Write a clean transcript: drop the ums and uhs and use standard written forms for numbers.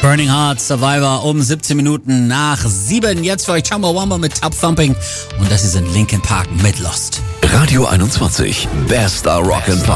Burning Heart, Survivor um 17 Minuten nach 7. Jetzt für euch Chumbawamba mit Top Thumping und das ist in Linkin Park mit Lost. Radio 21, bester Rock'n'Pop.